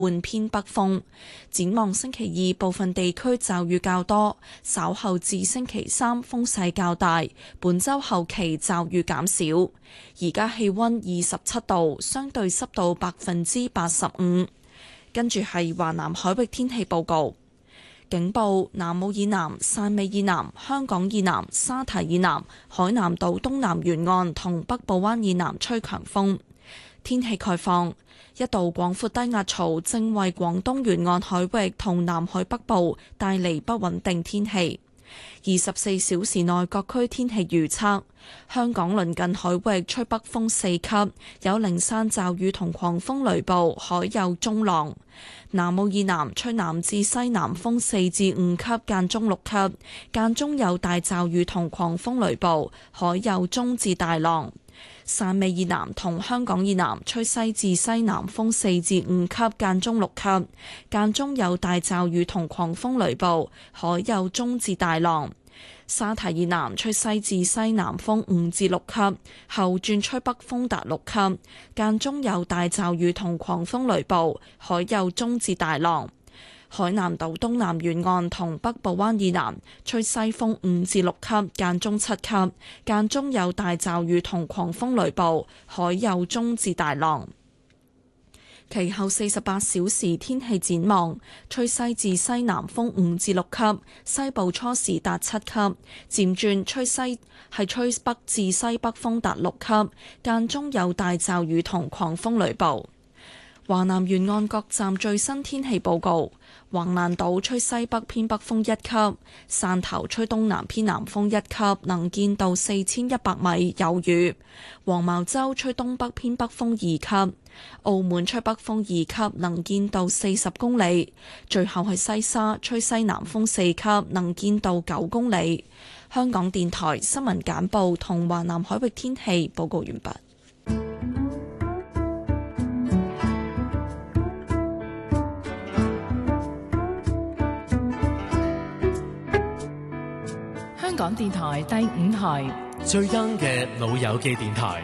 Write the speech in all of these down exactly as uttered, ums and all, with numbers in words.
換偏北風。展望星期二，部分地區驟雨較多，稍後至星期三風勢較大。本週後期驟雨減少。而家氣溫二十七度，相對濕度百分之八十五。跟住係華南海域天氣報告。警報：南澳以南、汕尾以南、香港以南、沙堤以南、海南島東南沿岸同北部灣以南吹強風。天氣概況：一道廣闊低壓槽正為廣東沿岸海域同南海北部帶嚟不穩定天氣。二十四小時內各區天氣預測：香港鄰近海域吹北風四級，有零散驟雨同狂風雷暴，海有中浪。南澳以南吹南至西南風四至五級，間中六級，間中有大驟雨同狂風雷暴，海有中至大浪。汕尾以南同香港以南吹西至西南風四至五級，間中六級，間中有大驟雨同狂風雷暴，海有中至大浪。沙堤以南吹西至西南風五至六級，後轉吹北風達六級，間中有大驟雨同狂風雷暴，海有中至大浪。海南島東南沿岸同北部灣以南吹西風五至六級，間中七級，間中有大驟雨同狂風雷暴，海有中至大浪。其後四十八小時天氣展望：吹西至西南風五至六級，西部初時達七級，漸轉吹西係吹北至西北風達六級，間中有大驟雨同狂風雷暴。華南沿岸各站最新天氣報告：橫瀾島吹西北偏北風一級，汕頭吹東南偏南風一級，能見度四千一百米，有雨；黃茅洲吹東北偏北風二級，澳門吹北風二級，能見度四十公里。最後係西沙吹西南風四級，能見度九公里。香港電台新聞簡報同華南海域天氣報告完畢。 香港電台第五台最 young 嘅老友記電台。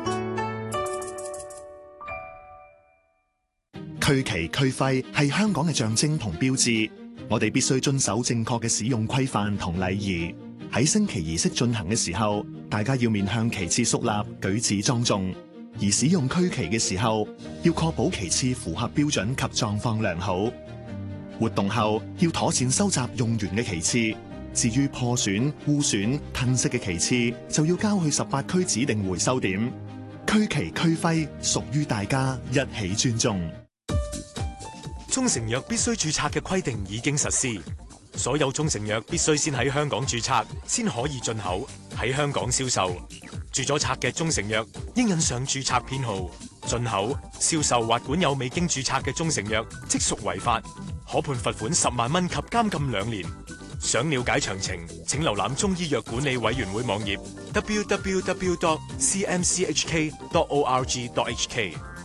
區旗區徽係香港嘅象徵同標誌，我哋必須遵守正確嘅使用規範同禮儀。喺升旗儀式進行嘅時候，大家要面向旗幟肅立，舉止莊重；而使用區旗嘅時候，要確保旗幟符合標準及狀況良好。活動後要妥善收集用完嘅旗幟。至於破損、污損、褪色嘅旗幟，就要交去十八區指定回收點。區旗區徽屬於大家，一起尊重。 中成藥必須註冊嘅規定已經實施，所有中成藥必須先喺香港註冊，先可以進口，喺香港銷售。註咗冊嘅中成藥應印上註冊編號。進口、銷售或管有未經註冊嘅中成藥，即屬違法，可判罰款十萬蚊及監禁兩年。想了解詳情，請瀏覽中醫藥管理委員會網頁 double-u double-u double-u dot c m c h k dot org dot h k。